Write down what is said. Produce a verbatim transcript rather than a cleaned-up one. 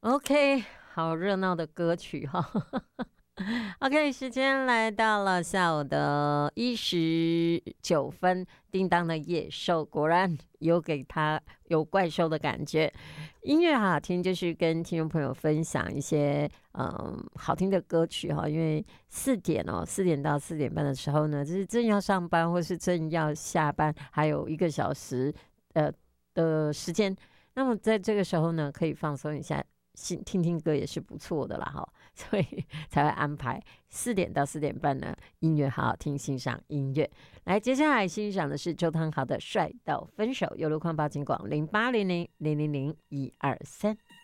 OK，好热闹的歌曲哈。OK，时间来到了下午的一十九分，叮当的野兽果然有给他有怪兽的感觉。音乐好好听，就是跟听众朋友分享一些嗯好听的歌曲哈。因为四点哦，四点到四点半的时候呢，就是正要上班或是正要下班，还有一个小时呃的时间。那么在这个时候呢，可以放松一下，听听歌也是不错的啦哈。所以才会安排四点到四点半呢，音乐好好听，欣赏音乐。来，接下来欣赏的是周汤豪的《帅到分手》，由路况报警广零八零零零零零一二三。